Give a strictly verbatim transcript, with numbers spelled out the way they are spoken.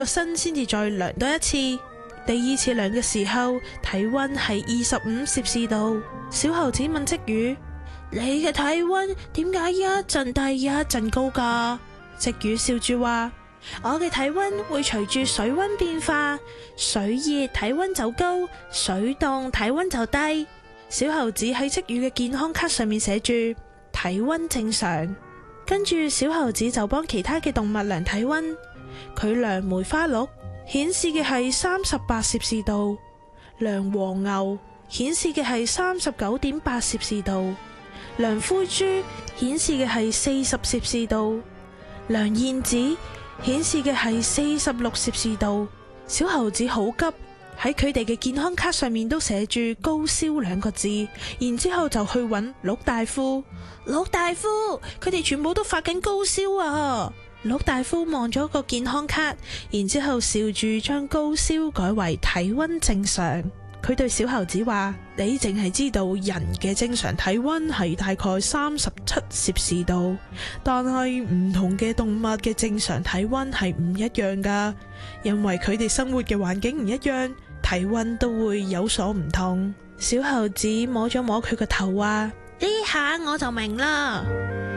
個身先至再量多一次。第二次量嘅時候，體溫係二十五攝氏度。小猴子問積雨：你嘅體溫點解一陣低一陣高㗎？積雨笑住話：我嘅體溫會隨住水溫變化，水熱體溫就高，水凍體溫就低。小猴子喺積雨嘅健康卡上面寫住體溫正常，跟住小猴子就幫其他嘅動物量體溫。佢量梅花鹿，顯示嘅係三十八攝氏度；量黃牛，顯示嘅係三十九點八攝氏度；量灰豬，顯示嘅係四十攝氏度；量燕子，顯示嘅係四十六攝氏度。小猴子好急，喺佢哋嘅健康卡上面都寫住高燒兩個字，然之後就去揾鹿大夫。鹿大夫，佢哋全部都發緊高燒啊！鹿大夫望咗個健康卡，然之後笑住將高燒改為體溫正常。佢對小猴子話：你淨係知道人嘅正常體溫係大概三十七攝氏度，但係唔同嘅動物嘅正常體溫係唔一樣噶，因為佢哋生活嘅環境唔一樣，體溫都會有所唔同。小猴子摸咗摸佢個頭話：呢下我就明啦。